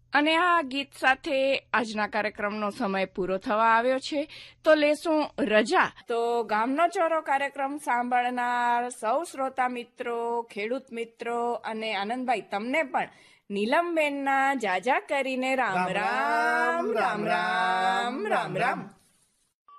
અને આ ગીત સાથે આજના કાર્યક્રમનો સમય પૂરો થવા આવ્યો છે, તો લેશું રજા. તો ગામનો ચોરો કાર્યક્રમ સાંભળનાર સૌ શ્રોતા મિત્રો, ખેડૂત મિત્રો અને આનંદભાઈ, તમને પણ નીલમબેનના જાજા કરીને રામ રામ રામ રામ રામ રામ.